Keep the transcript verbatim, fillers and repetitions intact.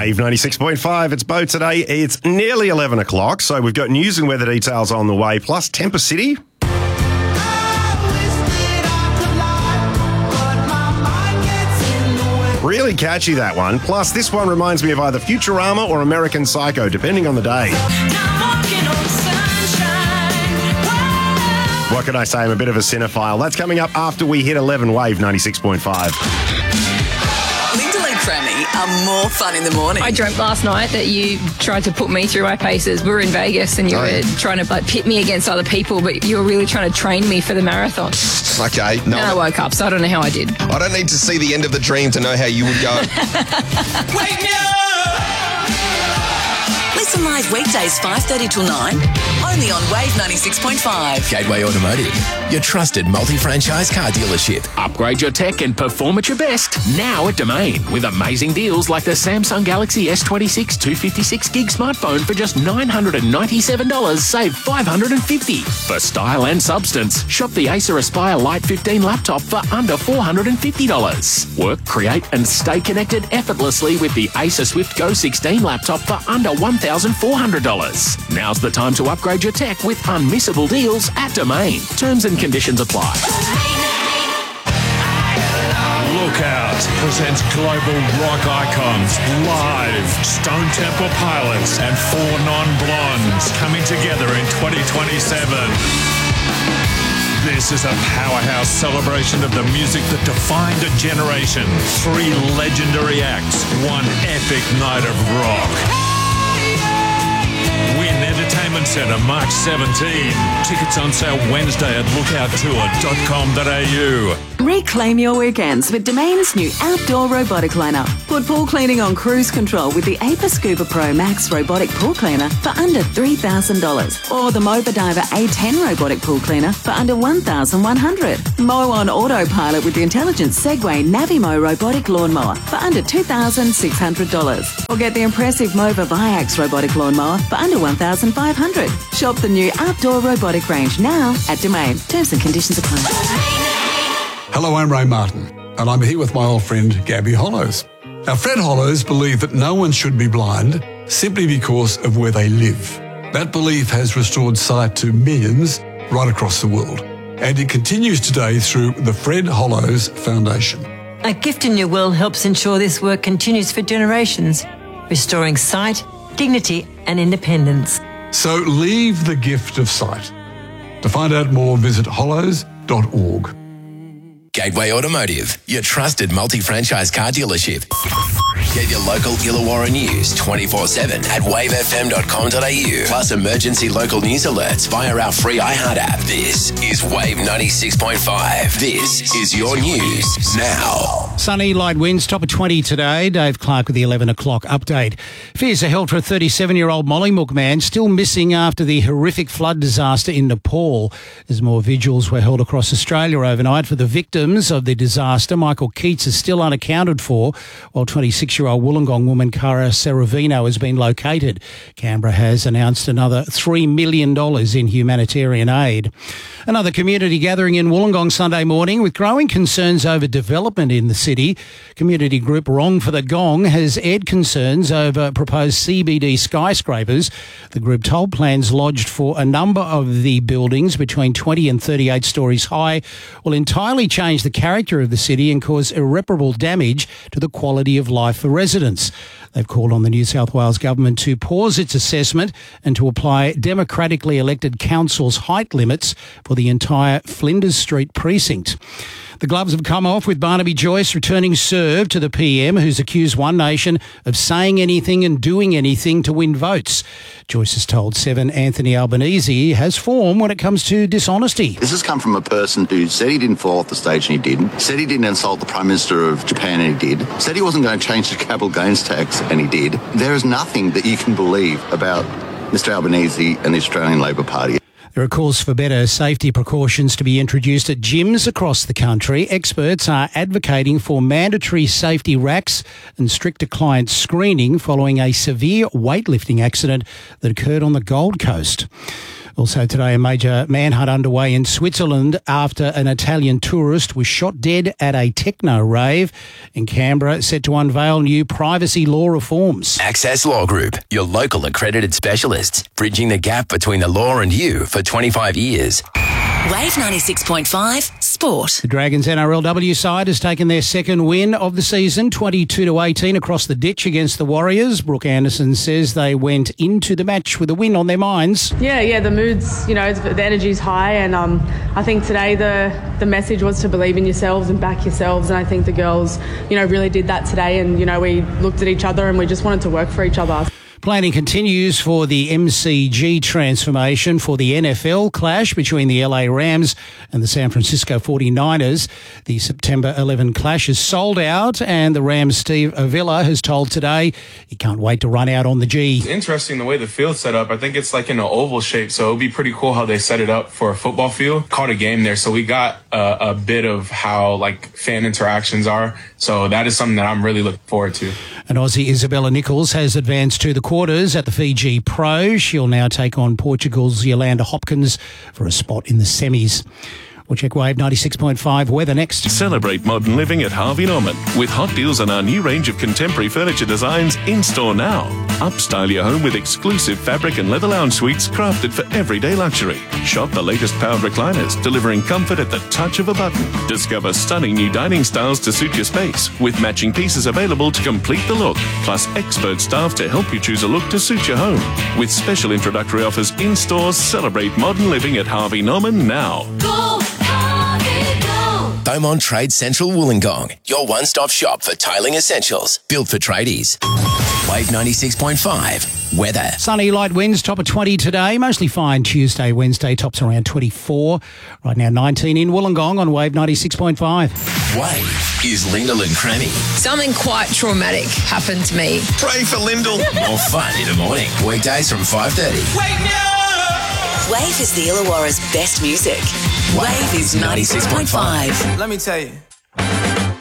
Wave ninety-six point five. It's Bo today. It's nearly eleven o'clock, so we've got news and weather details on the way, plus Temper City. Really catchy, that one. Plus, this one reminds me of either Futurama or American Psycho, depending on the day. What can I say? I'm a bit of a cinephile. That's coming up after we hit eleven. Wave ninety-six point five. Linda and Crammy are more fun in the morning. I dreamt last night that you tried to put me through my paces. We were in Vegas and you Oh, were yeah. trying to like pit me against other people, but you were really trying to train me for the marathon. Okay, no. And I woke up, so I don't know how I did. I don't need to see the end of the dream to know how you would go. Wake me up! Listen live weekdays five thirty till nine, only on Wave ninety-six point five. Gateway Automotive, your trusted multi-franchise car dealership. Upgrade your tech and perform at your best now at Domain with amazing deals like the Samsung Galaxy S twenty-six two fifty-six gig smartphone for just nine hundred ninety-seven dollars, save five hundred fifty dollars. For style and substance, shop the Acer Aspire Lite fifteen laptop for under four hundred fifty dollars. Work, create and stay connected effortlessly with the Acer Swift Go sixteen laptop for under one thousand four hundred dollars. Now's the time to upgrade your tech with unmissable deals at Domain. Terms and conditions apply. Lookout presents global rock icons live. Stone Temple Pilots and Four Non-Blondes coming together in twenty twenty-seven. This is a powerhouse celebration of the music that defined a generation. Three legendary acts, one epic night of rock. Win Entertainment Centre March seventeenth. Tickets on sale Wednesday at lookout tour dot com dot a u. Reclaim your weekends with Domain's new outdoor robotic lineup. Put pool cleaning on cruise control with the Aper Scuba Pro Max robotic pool cleaner for under three thousand dollars, or the Moba Diver A ten robotic pool cleaner for under one thousand one hundred dollars. Mow on autopilot with the intelligent Segway Navimo robotic lawnmower for under two thousand six hundred dollars, or get the impressive Mova Viax robotic lawnmower for under one thousand five hundred dollars. Shop the new outdoor robotic range now at Domain. Terms and conditions apply. Hello, I'm Ray Martin, and I'm here with my old friend Gabby Hollows. Now, Fred Hollows believed that no one should be blind simply because of where they live. That belief has restored sight to millions right across the world, and it continues today through the Fred Hollows Foundation. A Gift in Your Will helps ensure this work continues for generations, restoring sight, dignity and independence. So leave the gift of sight. To find out more, visit hollows dot org. Gateway Automotive, your trusted multi-franchise car dealership. Get your local Illawarra news twenty-four seven at wave f m dot com dot a u. Plus emergency local news alerts via our free iHeart app. This is Wave ninety-six point five. This is your news now. Sunny, light winds, top of twenty today. Dave Clark with the eleven o'clock update. Fears are held for a thirty-seven-year-old Mollymook man still missing after the horrific flood disaster in Nepal. As more vigils were held across Australia overnight for the victims of the disaster. Michael Keats is still unaccounted for, while twenty-six-year-old Wollongong woman Cara Seravino has been located. Canberra has announced another three million dollars in humanitarian aid. Another community gathering in Wollongong Sunday morning with growing concerns over development in the city. Community group Wrong for the Gong has aired concerns over proposed C B D skyscrapers. The group told plans lodged for a number of the buildings between twenty and thirty-eight stories high will entirely change the character of the city and cause irreparable damage to the quality of life for residents. They've called on the New South Wales government to pause its assessment and to apply democratically elected councils' height limits for the entire Flinders Street precinct. The gloves have come off with Barnaby Joyce returning serve to the P M, who's accused One Nation of saying anything and doing anything to win votes. Joyce has told Seven Anthony Albanese has form when it comes to dishonesty. This has come from a person who said he didn't fall off the stage and he didn't, said he didn't insult the Prime Minister of Japan and he did, said he wasn't going to change the capital gains tax and he did. There is nothing that you can believe about Mister Albanese and the Australian Labor Party. There are calls for better safety precautions to be introduced at gyms across the country. Experts are advocating for mandatory safety racks and stricter client screening following a severe weightlifting accident that occurred on the Gold Coast. Also today, a major manhunt underway in Switzerland after an Italian tourist was shot dead at a techno rave. In Canberra, set to unveil new privacy law reforms. Access Law Group, your local accredited specialists, bridging the gap between the law and you for twenty-five years. Wave ninety-six point five Sport. The Dragons N R L W side has taken their second win of the season, twenty-two to eighteen across the ditch against the Warriors. Brooke Anderson says they went into the match with a win on their minds. Yeah, yeah, the mood's, you know, the energy's high, and um, I think today the, the message was to believe in yourselves and back yourselves, and I think the girls, you know, really did that today, and, you know, we looked at each other and we just wanted to work for each other. Planning continues for the M C G transformation for the N F L clash between the L A Rams and the San Francisco forty-niners. The September eleventh clash is sold out, and the Rams' Steve Avila has told Today he can't wait to run out on the G. It's interesting the way the field's set up. I think it's like in an oval shape, so it'll be pretty cool how they set it up for a football field. Caught a game there, so we got a, a bit of how like fan interactions are. So that is something that I'm really looking forward to. And Aussie Isabella Nichols has advanced to the quarters at the Fiji Pro. She'll now take on Portugal's Yolanda Hopkins for a spot in the semis. We'll check Wave ninety-six point five weather next. Celebrate modern living at Harvey Norman with hot deals on our new range of contemporary furniture designs in store now. Upstyle your home with exclusive fabric and leather lounge suites crafted for everyday luxury. Shop the latest powered recliners, delivering comfort at the touch of a button. Discover stunning new dining styles to suit your space, with matching pieces available to complete the look, plus expert staff to help you choose a look to suit your home. With special introductory offers in stores, celebrate modern living at Harvey Norman now. Go! Beaumont Trade Central Wollongong, your one-stop shop for tiling essentials, built for tradies. Wave ninety-six point five weather. Sunny, light winds, top of twenty today. Mostly fine Tuesday, Wednesday, tops around twenty-four. Right now nineteen in Wollongong on Wave ninety-six point five. Wave is Lyndall and Crammy. Something quite traumatic happened to me. Pray for Lyndall. More fun in the morning. Weekdays from five thirty. Wake me up! Wave is the Illawarra's best music. Wave is ninety-six point five. Let me tell you.